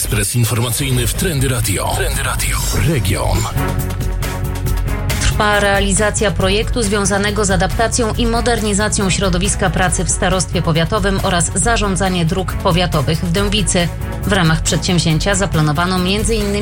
Ekspres informacyjny w Trendy Radio. Region. Trwa realizacja projektu związanego z adaptacją i modernizacją środowiska pracy w starostwie powiatowym oraz zarządzanie dróg powiatowych w Dębicy. W ramach przedsięwzięcia zaplanowano m.in.